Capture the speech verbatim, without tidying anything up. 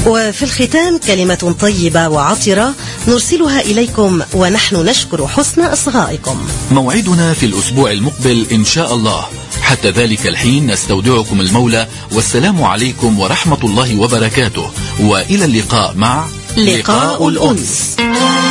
وفي الختام كلمة طيبة وعطرة نرسلها إليكم ونحن نشكر حسن إصغائكم. موعدنا في الأسبوع المقبل إن شاء الله. حتى ذلك الحين نستودعكم المولى، والسلام عليكم ورحمة الله وبركاته، وإلى اللقاء مع لقاء الأنس.